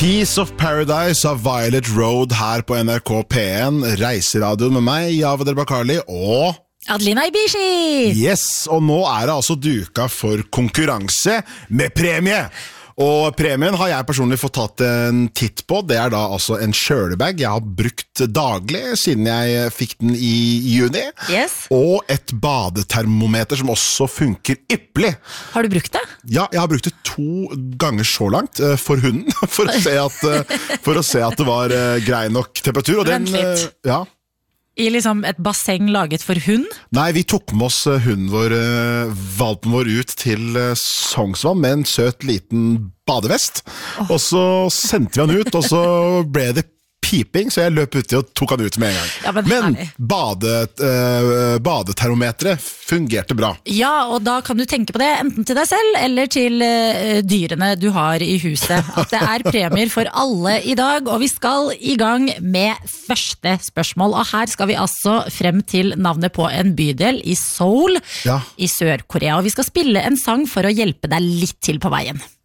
Keys of Paradise av Violet Road her på NRK P1, reiseradioen med meg, Javad El-Bakkali og Adelina Ibishi! Yes, og nå det altså duka for konkurranse med premie! Og premien har jeg personlig fått tatt en titt på. Det da altså en kjølebag jeg har brukt daglig siden jeg fikk den i juni. Yes. Og et badetermometer som også funker ypperlig. Har du brukt det? Ja, jeg har brukt det 2 ganger så langt for hunden, for å se at det var grei nok temperatur. Og Vent litt. Ja. I liksom et basseng laget for hund? Nei, vi tok med oss hunden vår, valpen vår ut til Sognsvann med en søt liten badevest. Og så sendte vi han ut, og så ble det piping, så jeg løp uti og tok han ut med en gang. Ja, men badetermometret fungerte bra. Ja, og da kan du tenke på det enten til deg selv eller til dyrene du har i huset. At det premier for alle i dag, og vi skal i gang med første spørsmål. Og her skal vi altså frem til navnet på en bydel i Seoul i Sør-Korea. Og vi skal spille en sang for å hjelpe deg litt til på veien.